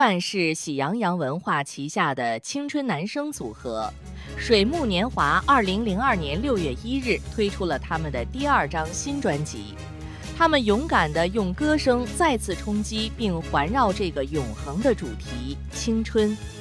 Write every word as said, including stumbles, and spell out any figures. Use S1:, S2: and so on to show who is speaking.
S1: 范是喜羊羊文化旗下的青春男声组合，水木年华二零零二年六月一日推出了他们的第二张新专辑。他们勇敢地用歌声再次冲击并环绕这个永恒的主题——青春。